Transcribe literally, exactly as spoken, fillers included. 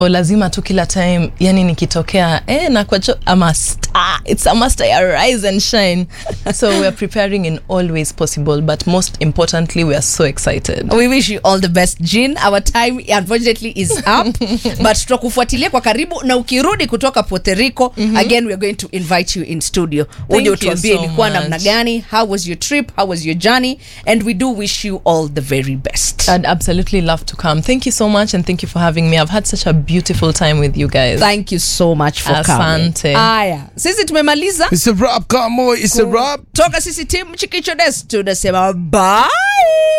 lazima tu kila time yani nikitokea eh na kwa cho, I'm a star. It's a must I rise and shine. So we are preparing in all ways possible, but most importantly we are so excited. We wish you all the best, Jean. Our time unfortunately is up. But tutakufuatilia kwa karibu na ukirudi kutoka Puerto Rico, mm-hmm. again we are going to invite you in studio. Uje utuambie ilikuwa namna gani, how was your trip, how was your journey, and we do wish you all the very best. I'd absolutely love to come. Thank you so much and thank you for having me. I've had such a beautiful time with you guys. Thank you so much for Asante. coming. Aya, sisi tumemaliza. It's a wrap, come on, it's a wrap. Toka sisi team Chikicho Des tunasema bye.